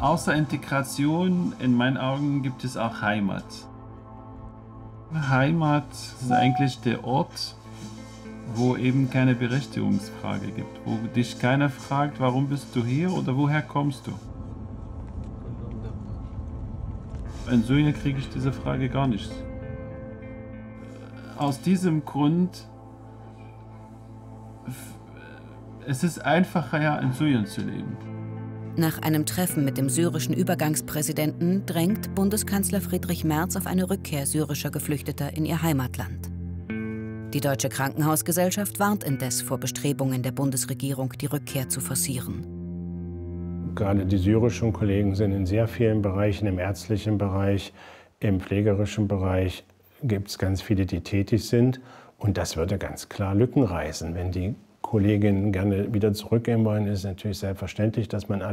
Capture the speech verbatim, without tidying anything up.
Außer Integration, in meinen Augen, gibt es auch Heimat. Heimat ist eigentlich der Ort, wo eben keine Berechtigungsfrage gibt, wo dich keiner fragt, warum bist du hier oder woher kommst du. In Syrien kriege ich diese Frage gar nicht. Aus diesem Grund, es ist einfacher, ja, in Syrien zu leben. Nach einem Treffen mit dem syrischen Übergangspräsidenten drängt Bundeskanzler Friedrich Merz auf eine Rückkehr syrischer Geflüchteter in ihr Heimatland. Die Deutsche Krankenhausgesellschaft warnt indes vor Bestrebungen der Bundesregierung, die Rückkehr zu forcieren. Gerade die syrischen Kollegen sind in sehr vielen Bereichen, im ärztlichen Bereich, im pflegerischen Bereich, gibt es ganz viele, die tätig sind. Und das würde ganz klar Lücken reißen. Wenn die Kolleginnen gerne wieder zurückgehen wollen, ist es natürlich selbstverständlich, dass man